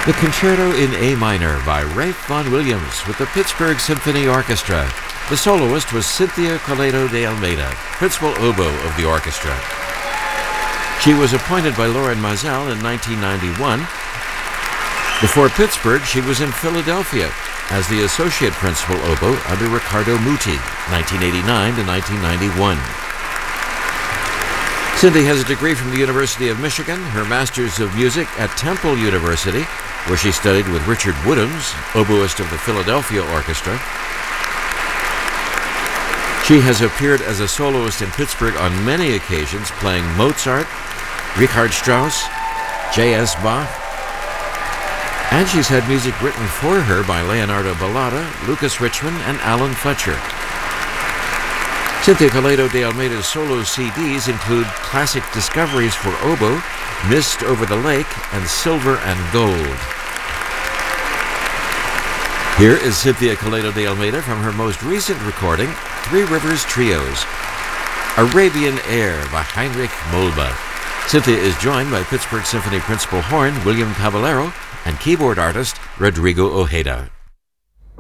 The Concerto in A minor by Ralph Vaughan Williams with the Pittsburgh Symphony Orchestra. The soloist was Cynthia Coleto de Almeida, principal oboe of the orchestra. She was appointed by Loren Maazel in 1991. Before Pittsburgh, she was in Philadelphia as the associate principal oboe under Riccardo Muti, 1989 to 1991. Cynthia has a degree from the University of Michigan, her Master's of Music at Temple University, where she studied with Richard Woodhams, oboist of the Philadelphia Orchestra. She has appeared as a soloist in Pittsburgh on many occasions, playing Mozart, Richard Strauss, J.S. Bach, and she's had music written for her by Leonardo Ballata, Lucas Richmond, and Alan Fletcher. Cynthia Coleto de Almeida's solo CDs include classic discoveries for oboe, Mist Over the Lake, and Silver and Gold. Here is Cynthia Coleto de Almeida from her most recent recording, Three Rivers Trios, Arabian Air by Heinrich Molbach. Cynthia is joined by Pittsburgh Symphony principal horn William Caballero and keyboard artist Rodrigo Ojeda.